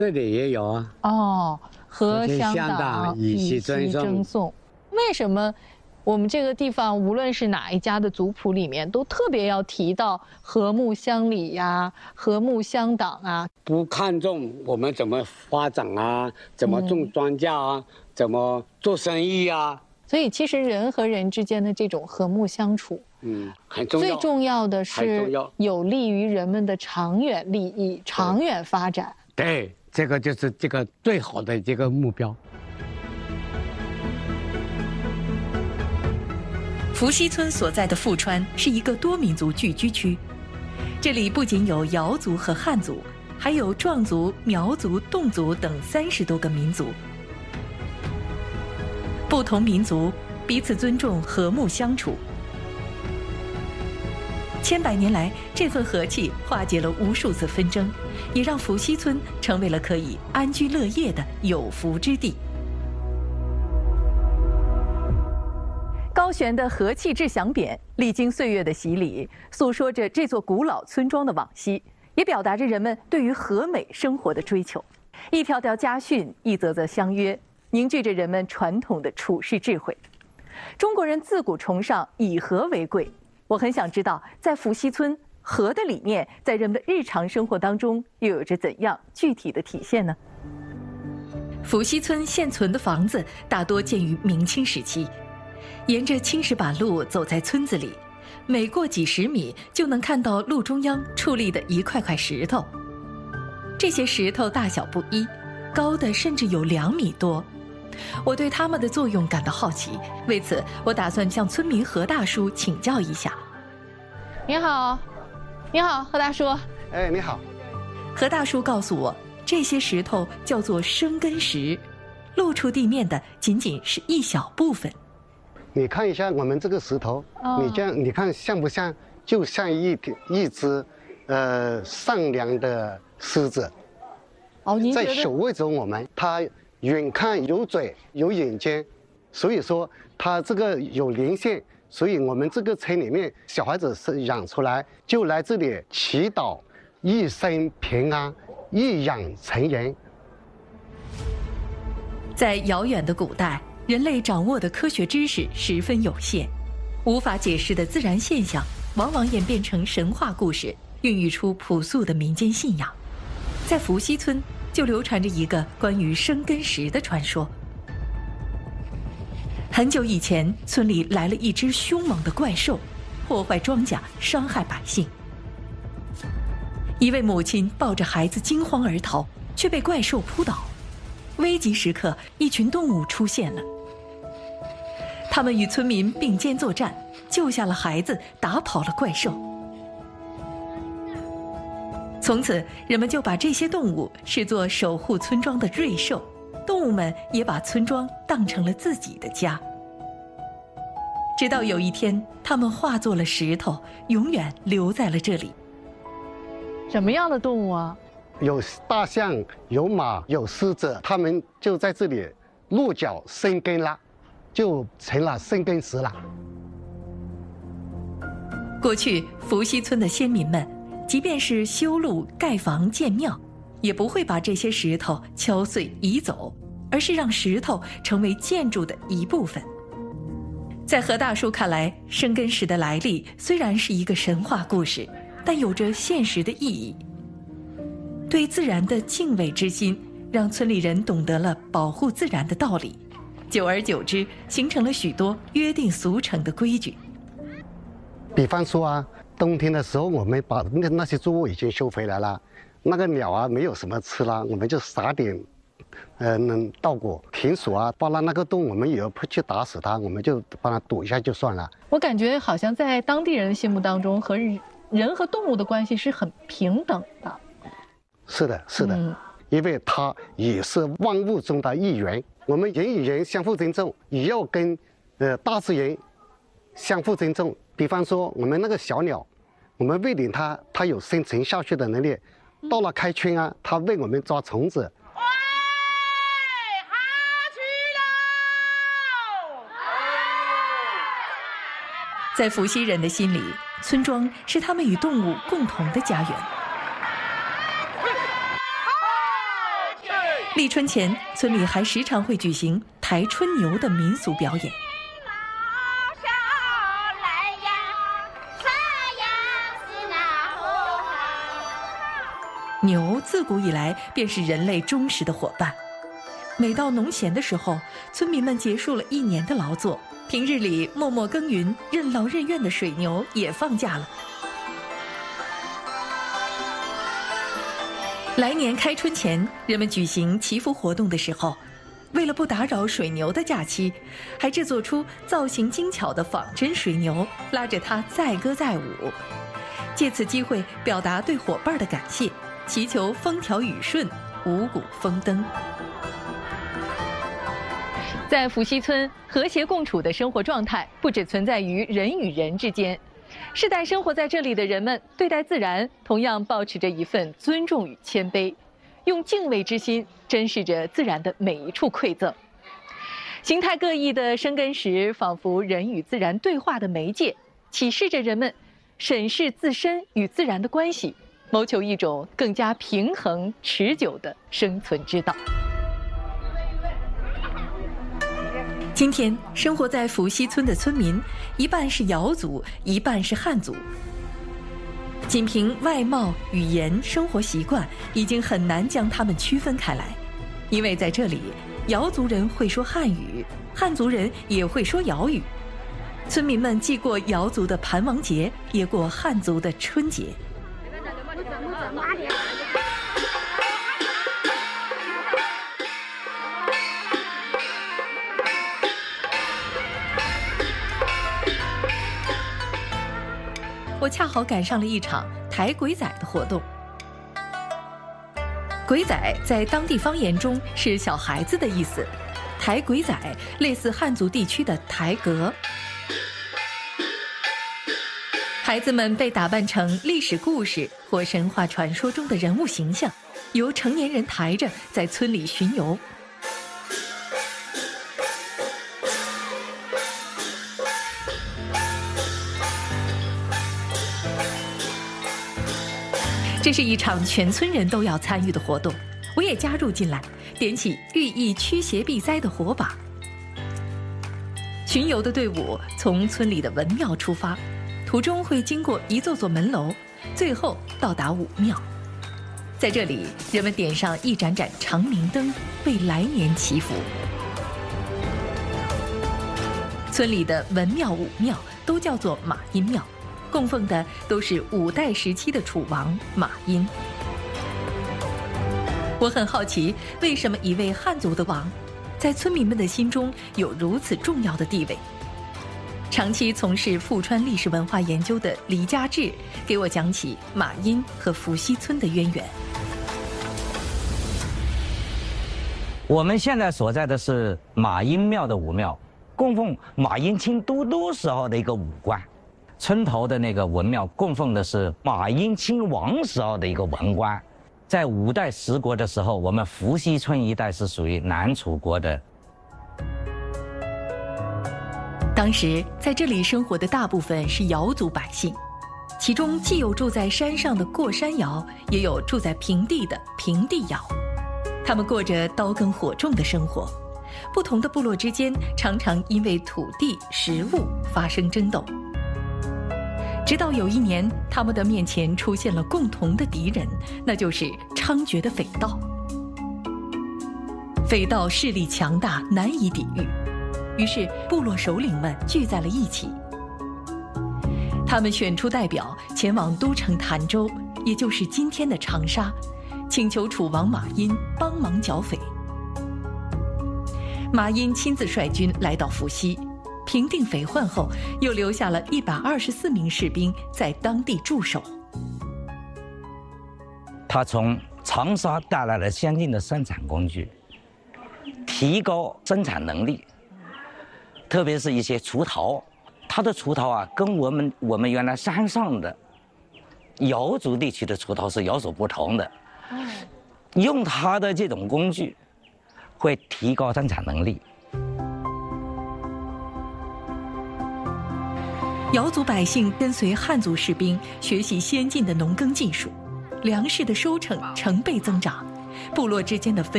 这里也有啊。 哦，和乡党以息争颂。为什么我们这个地方无论是哪一家的族谱里面，都特别要提到和睦乡里呀、和睦乡党啊？ 不看重我们怎么发展啊，怎么种庄稼啊，怎么做生意啊。 所以其实人和人之间的这种和睦相处， 很重要。 最重要的是有利于人们的长远利益、长远发展。 对，这个就是这个最好的这个目标。 伏羲村所在的富川是一个多民族聚居区，这里不仅有瑶族和汉族，还有壮族、苗族、侗族等30多个民族。不同民族彼此尊重，和睦相处。千百年来，这份和气化解了无数次纷争，也让伏羲村成为了可以安居乐业的有福之地。高悬的和气志祥匾，历经岁月的洗礼，诉说着这座古老村庄的往昔，也表达着人们对于和美生活的追求。一条条家训，一则则相约，凝聚着人们传统的处世智慧。中国人自古崇尚以和为贵，我很想知道，在伏羲村，和的理念在人们的日常生活当中又有着怎样具体的体现呢？伏羲村现存的房子大多建于明清时期。沿着青石板路走在村子里，每过几十米就能看到路中央矗立的一块块石头。这些石头大小不一，高的甚至有2米多。我对它们的作用感到好奇，为此我打算向村民何大叔请教一下。 你好，你好，何大叔。 哎，你好。 何大叔告诉我，这些石头叫做生根石，露出地面的仅仅是一小部分。 你看一下我们这个石头，你这样你看像不像？就像一只善良的狮子，在守卫着我们。它远看有嘴有眼睛，所以说它这个有连线。所以我们这个村里面小孩子是养出来就来这里祈祷一生平安，一养成人。 在遥远的古代，人类掌握的科学知识十分有限，无法解释的自然现象往往演变成神话故事，孕育出朴素的民间信仰。在伏羲村就流传着一个关于生根石的传说。很久以前，村里来了一只凶猛的怪兽，破坏庄稼，伤害百姓。一位母亲抱着孩子惊慌而逃，却被怪兽扑倒。危急时刻，一群动物出现了，他们与村民并肩作战，救下了孩子，打跑了怪兽。从此，人们就把这些动物视作守护村庄的瑞兽，动物们也把村庄当成了自己的家。直到有一天，它们化作了石头，永远留在了这里。 什么样的动物啊？ 有大象，有马，有狮子，它们就在这里落脚生根了，就成了生根石了。 过去伏羲村的先民们，即便是修路、盖房、建庙，也不会把这些石头敲碎移走，而是让石头成为建筑的一部分。在何大叔看来，生根石的来历虽然是一个神话故事，但有着现实的意义。对自然的敬畏之心，让村里人懂得了保护自然的道理，久而久之，形成了许多约定俗成的规矩。 比方说啊，冬天的时候，我们把那些作物已经收回来了，那个鸟啊没有什么吃了，我们就撒点，稻谷、田鼠啊，扒拉那个洞，我们也要不去打死它，我们就帮它堵一下就算了。 我感觉好像在当地人的心目当中，和人和动物的关系是很平等的。 是的，是的，因为它也是万物中的一员。我们人与人相互尊重，也要跟大自然相互尊重。比方说，我们那个小鸟，我们喂领它，它有生存下去的能力。到了开春啊，它为我们抓虫子。 在伏羲人的心里，村庄是他们与动物共同的家园。 立春前，村里还时常会举行抬春牛的民俗表演。牛自古以来便是人类忠实的伙伴。每到农闲的时候，村民们结束了一年的劳作，平日里默默耕耘、任劳任怨的水牛也放假了。来年开春前，人们举行祈福活动的时候，为了不打扰水牛的假期，还制作出造型精巧的仿真水牛，拉着它载歌载舞，借此机会表达对伙伴的感谢，祈求风调雨顺、五谷丰登。在伏羲村，和谐共处的生活状态不只存在于人与人之间，世代生活在这里的人们对待自然同样保持着一份尊重与谦卑，用敬畏之心珍视着自然的每一处馈赠。形态各异的生根石仿佛人与自然对话的媒介，启示着人们审视自身与自然的关系，谋求一种更加平衡持久的生存之道。今天生活在伏羲村的村民，一半是瑶族，一半是汉族。仅凭外貌、语言、生活习惯，已经很难将他们区分开来。因为在这里，瑶族人会说汉语，汉族人也会说瑶语。村民们既过瑶族的盘王节，也过汉族的春节。我恰好赶上了一场抬鬼仔的活动。鬼仔在当地方言中是小孩子的意思，抬鬼仔类似汉族地区的抬阁。孩子们被打扮成历史故事或神话传说中的人物形象，由成年人抬着在村里巡游。这是一场全村人都要参与的活动，我也加入进来，点起寓意驱邪避灾的火把。巡游的队伍从村里的文庙出发，途中会经过一座座门楼，最后到达武庙。在这里，人们点上一盏盏长明灯，为来年祈福。村里的文庙、武庙都叫做马阴庙，供奉的都是5代时期的楚王马殷。我很好奇，为什么一位汉族的王，在村民们的心中有如此重要的地位？长期从事富川历史文化研究的黎家志给我讲起马殷和伏羲村的渊源。 我们现在所在的是马殷庙的武庙，供奉马殷清都督时候的一个武官。村头的那个文庙供奉的是马殷亲王时候的一个文官。在5代十国的时候，我们伏羲村一带是属于南楚国的。 当时在这里生活的大部分是瑶族百姓，其中既有住在山上的过山瑶，也有住在平地的平地瑶。他们过着刀耕火种的生活，不同的部落之间常常因为土地、食物发生争斗。直到有一年，他们的面前出现了共同的敌人，那就是猖獗的匪盗。匪盗势力强大，难以抵御，于是部落首领们聚在了一起。他们选出代表前往都城潭州，也就是今天的长沙，请求楚王马殷帮忙剿匪。马殷亲自率军来到伏羲，平定匪患后，又留下了124名士兵在当地驻守。 他从长沙带来了先进的生产工具，提高生产能力，特别是一些锄头。他的锄头啊，跟我们原来山上的瑶族地区的锄头是有所不同的。用他的这种工具，会提高生产能力。 瑶族百姓跟随汉族士兵学习先进的农耕技术，粮食的收成成倍增长，部落之间的分